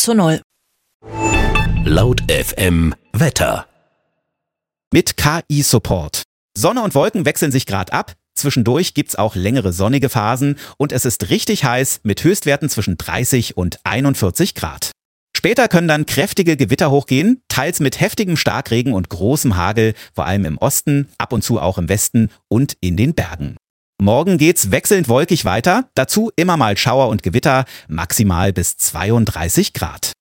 0:0. Laut FM Wetter. Mit KI-Support. Sonne und Wolken wechseln sich gerade ab. Zwischendurch gibt's auch längere sonnige Phasen und es ist richtig heiß mit Höchstwerten zwischen 30 und 41 Grad. Später können dann kräftige Gewitter hochgehen, teils mit heftigem Starkregen und großem Hagel, vor allem im Osten, ab und zu auch im Westen und in den Bergen. Morgen geht's wechselnd wolkig weiter, dazu immer mal Schauer und Gewitter, maximal bis 32 Grad.